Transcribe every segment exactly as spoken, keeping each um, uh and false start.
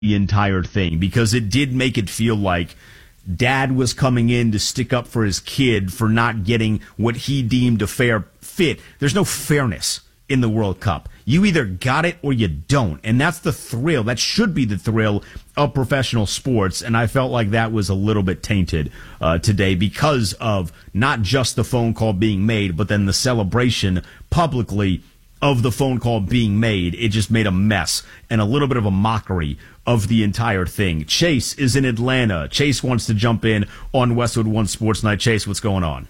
the entire thing, because it did make it feel like dad was coming in to stick up for his kid for not getting what he deemed a fair fit. There's no fairness in the World Cup. You either got it or you don't. And that's the thrill. That should be the thrill of professional sports. And I felt like that was a little bit tainted uh, today because of not just the phone call being made, but then the celebration publicly of the phone call being made. It just made a mess and a little bit of a mockery of the entire thing. Chase is in Atlanta. Chase wants to jump in on Westwood One Sports Night. Chase, what's going on?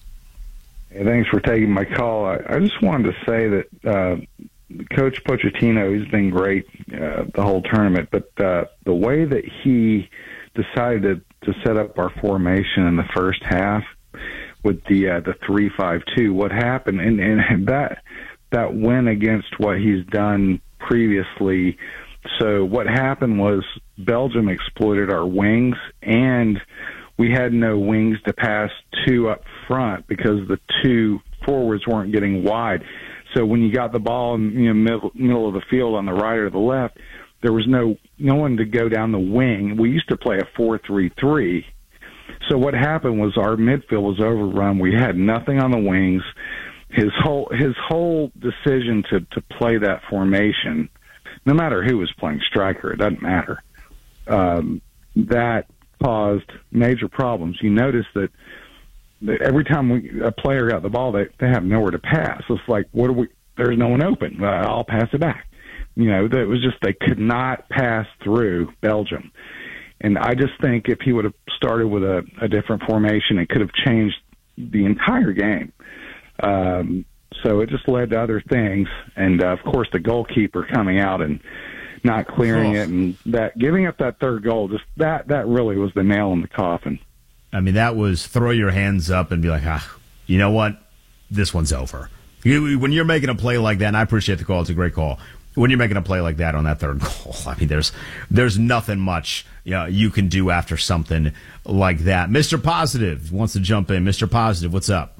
Hey, thanks for taking my call. I, I just wanted to say that uh, Coach Pochettino, he's been great uh, the whole tournament, but uh, the way that he decided to, to set up our formation in the first half with the uh, the three five two, what happened, and, and that that went against what he's done previously. So what happened was Belgium exploited our wings, and we had no wings to pass to up front because the two forwards weren't getting wide. So when you got the ball in the you know, middle, middle of the field on the right or the left, there was no no one to go down the wing. We used to play a four three three. So what happened was our midfield was overrun. We had nothing on the wings. His whole his whole decision to, to play that formation, no matter who was playing striker, it doesn't matter, um, that caused major problems. You notice that, that every time we, a player got the ball, they, they have nowhere to pass. It's like, what do we? There's no one open. Uh, I'll pass it back. You know, it was just they could not pass through Belgium. And I just think if he would have started with a, a different formation, it could have changed the entire game. Um, so it just led to other things. And, uh, of course, the goalkeeper coming out and not clearing oh. it, and that giving up that third goal, just that that really was the nail in the coffin. I mean, that was throw your hands up and be like, ah, you know what? This one's over. You, when you're making a play like that, and I appreciate the call, it's a great call. When you're making a play like that on that third goal, I mean, there's there's nothing much you know, you can do after something like that. Mister Positive wants to jump in. Mister Positive, what's up?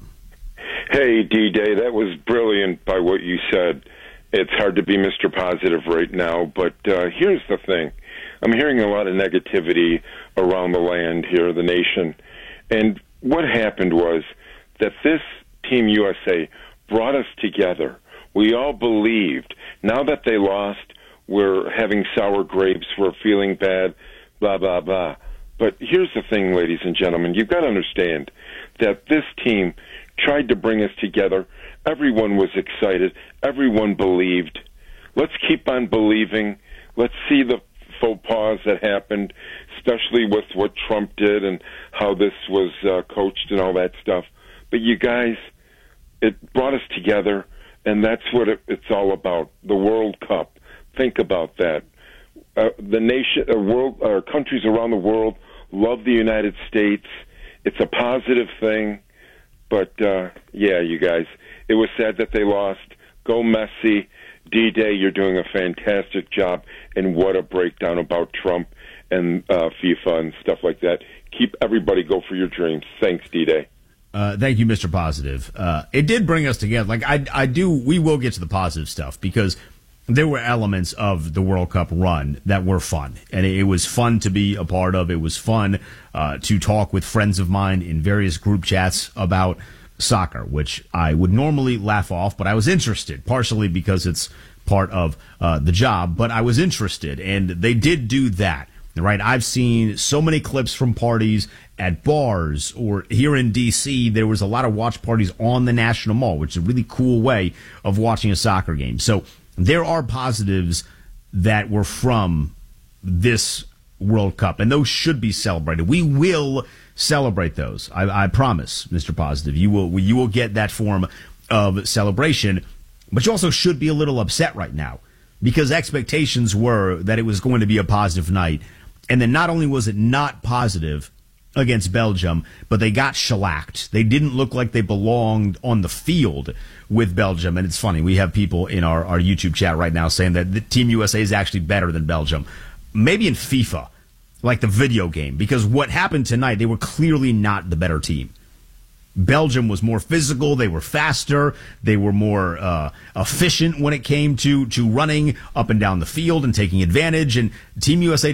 Hey, D-Day, that was brilliant by what you said. It's hard to be Mister Positive right now, but uh, here's the thing. I'm hearing a lot of negativity around the land here, the nation. And what happened was that this Team U S A brought us together. We all believed. Now that they lost, we're having sour grapes, we're feeling bad, blah, blah, blah. But here's the thing, ladies and gentlemen. You've got to understand that this team tried to bring us together. Everyone was excited. Everyone believed. Let's keep on believing. Let's see the faux pas that happened, especially with what Trump did and how this was uh, coached and all that stuff. But you guys, it brought us together, and that's what it, it's all about, the World Cup. Think about that. Uh, the nation, uh, world, uh, countries around the world love the United States. It's a positive thing. But, uh, yeah, you guys, it was sad that they lost. Go Messi. D-Day, you're doing a fantastic job. And what a breakdown about Trump and uh, FIFA and stuff like that. Keep everybody go for your dreams. Thanks, D-Day. Uh, thank you, Mister Positive. Uh, it did bring us together. Like, I, I do, we will get to the positive stuff because there were elements of the World Cup run that were fun. And it, it was fun to be a part of. It was fun uh, to talk with friends of mine in various group chats about soccer, which I would normally laugh off, but I was interested, partially because it's part of uh, the job, but I was interested, and they did do that, right? I've seen so many clips from parties at bars, or here in D C, there was a lot of watch parties on the National Mall, which is a really cool way of watching a soccer game. So there are positives that were from this World Cup, and those should be celebrated. We will celebrate those. I, I promise, Mister Positive. You will you will get that form of celebration, but you also should be a little upset right now because expectations were that it was going to be a positive night, and then not only was it not positive against Belgium, but they got shellacked. They didn't look like they belonged on the field with Belgium, and it's funny. We have people in our, our YouTube chat right now saying that the Team U S A is actually better than Belgium. Maybe in FIFA, like the video game, because what happened tonight, they were clearly not the better team. Belgium was more physical. They were faster. They were more uh, efficient when it came to to running up and down the field and taking advantage. And Team U S A